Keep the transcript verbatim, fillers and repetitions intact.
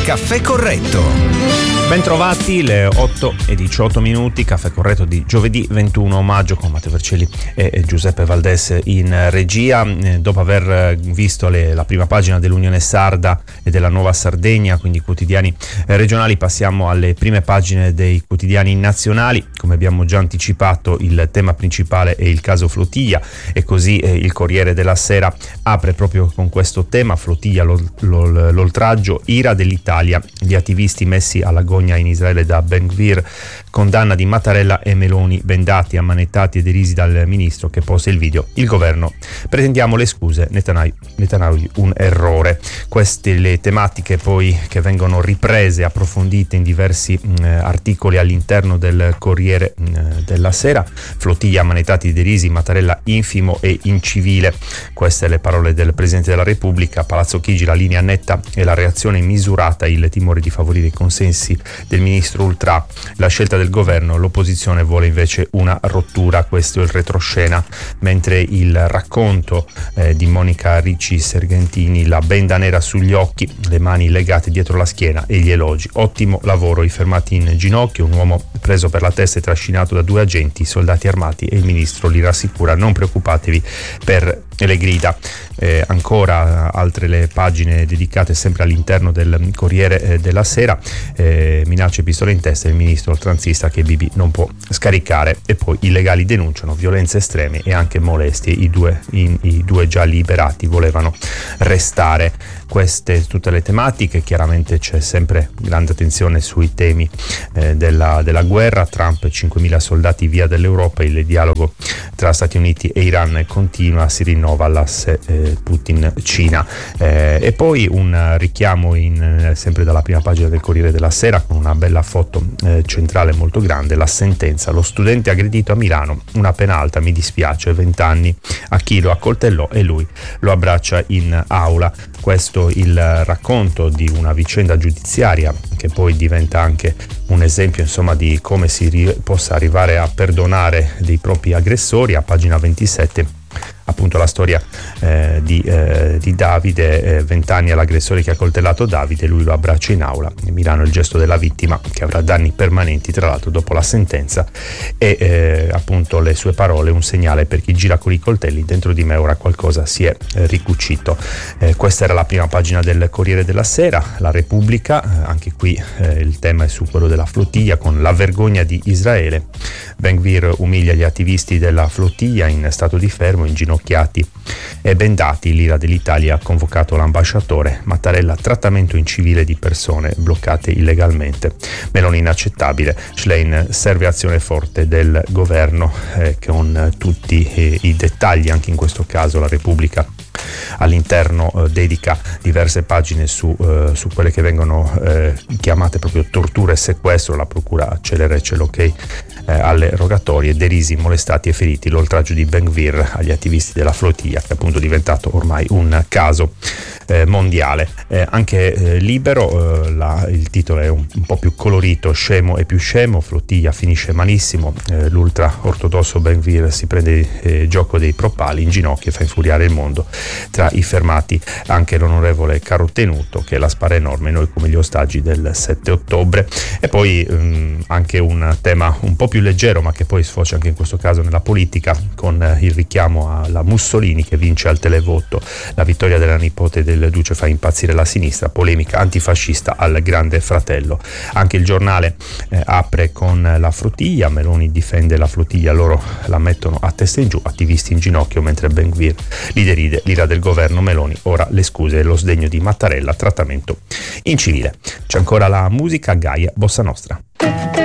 Caffè Corretto. Bentrovati, le otto e diciotto minuti, Caffè Corretto di giovedì ventuno maggio con Matteo Vercelli e Giuseppe Valdés in regia. Dopo aver visto le, la prima pagina dell'Unione Sarda e della Nuova Sardegna, quindi quotidiani regionali, passiamo alle prime pagine dei quotidiani nazionali. Come abbiamo già anticipato, il tema principale è il caso Flotilla e così eh, il Corriere della Sera apre proprio con questo tema: Flotilla, l'ol, l'ol, l'oltraggio, ira dell'Italia, gli attivisti messi alla gogna in Israele da Ben Gvir, condanna di Mattarella e Meloni, bendati, ammanettati e derisi dal ministro che posa il video. Il governo: pretendiamo le scuse, Netanyahu, Netanyahu un errore. Queste le tematiche poi che vengono riprese, approfondite in diversi mh, articoli all'interno del Corriere mh, della Sera. Flotilla, ammanettati e derisi, Mattarella infimo e incivile. Queste le parole del Presidente della Repubblica. Palazzo Chigi, la linea netta e la reazione misurata, il timore di favorire i consensi del ministro Ultrà, la scelta del governo, l'opposizione vuole invece una rottura. Questo è il retroscena, mentre il racconto eh, di Monica Ricci Sergentini, la benda nera sugli occhi, le mani legate dietro la schiena e gli elogi: ottimo lavoro, i fermati in ginocchio, un uomo preso per la testa e trascinato da due agenti, soldati armati, e il ministro li rassicura: non preoccupatevi per le grida. Eh, ancora altre le pagine dedicate sempre all'interno del Corriere eh, della Sera, eh, minacce pistole in testa, il ministro oltranzista che Bibi non può scaricare, e poi i legali denunciano violenze estreme e anche molestie, i due, in, i due già liberati volevano restare. Queste tutte le tematiche. Chiaramente c'è sempre grande attenzione sui temi eh, della, della guerra. Trump, cinquemila soldati via dall'Europa, il dialogo tra Stati Uniti e Iran continua, si rinnova l'asse eh, Putin-Cina. Eh, e poi un richiamo in, sempre dalla prima pagina del Corriere della Sera, con una bella foto eh, centrale molto grande: la sentenza, lo studente aggredito a Milano, una pena alta, mi dispiace, venti anni a chi lo accoltellò e lui lo abbraccia in aula. Questo il racconto di una vicenda giudiziaria che poi diventa anche un esempio, insomma, di come si ri- possa arrivare a perdonare dei propri aggressori. A pagina ventisette appunto la storia eh, di, eh, di Davide, eh, vent'anni all'aggressore che ha coltellato Davide, lui lo abbraccia in aula. In Milano il gesto della vittima, che avrà danni permanenti tra l'altro dopo la sentenza, e eh, appunto le sue parole: un segnale per chi gira con i coltelli, dentro di me ora qualcosa si è eh, ricucito. Eh, questa era la prima pagina del Corriere della Sera. La Repubblica, eh, anche qui eh, il tema è su quello della flottiglia, con la vergogna di Israele. Ben Gvir umilia gli attivisti della flottiglia in stato di fermo, inginocchiati e bendati. L'ira dell'Italia ha convocato l'ambasciatore. Mattarella, trattamento incivile di persone bloccate illegalmente. Meloni inaccettabile. Schlein, serve azione forte del governo, eh, con tutti eh, i dettagli. Anche in questo caso la Repubblica all'interno eh, dedica diverse pagine su, eh, su quelle che vengono eh, chiamate proprio tortura e sequestro. La procura accelera e c'è l'ok eh, alle rogatorie. Derisi, molestati e feriti, l'oltraggio di Ben Gvir agli attivisti della flottiglia, che è appunto diventato ormai un caso eh, mondiale. Eh, anche eh, Libero, eh, la, il titolo è un, un po' più colorito: scemo e più scemo, flottiglia finisce malissimo, eh, l'ultra ortodosso Ben Gvir si prende eh, gioco dei propali, in ginocchio e fa infuriare il mondo. Tra i fermati anche l'onorevole Carotenuto, che la spara enorme, noi come gli ostaggi del sette ottobre. E poi ehm, anche un tema un po' più leggero, ma che poi sfocia anche in questo caso nella politica, con eh, il richiamo alla Mussolini che vince al televoto. La vittoria della nipote del duce fa impazzire la sinistra, polemica antifascista al Grande Fratello. Anche il Giornale eh, apre con la flottiglia: Meloni difende la flottiglia, loro la mettono a testa in giù, attivisti in ginocchio mentre Ben Gvir li deride, l'ira del governo Meloni, ora le scuse e lo sdegno di Mattarella, trattamento incivile. C'è ancora la musica, Gaia, Bossa Nostra.